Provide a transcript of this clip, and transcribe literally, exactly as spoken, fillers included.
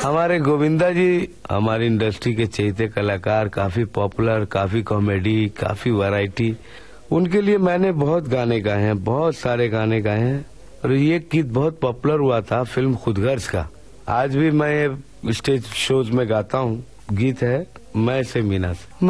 हमारे गोविंदा जी हमारी इंडस्ट्री के चहेते कलाकार, काफी पॉपुलर, काफी कॉमेडी, काफी वैरायटी। उनके लिए मैंने बहुत गाने गाए हैं, बहुत सारे गाने गाए हैं और ये गीत बहुत पॉपुलर हुआ था फिल्म खुदगर्ज का। आज भी मैं स्टेज शोज में गाता हूँ। गीत है मैं से मीना से।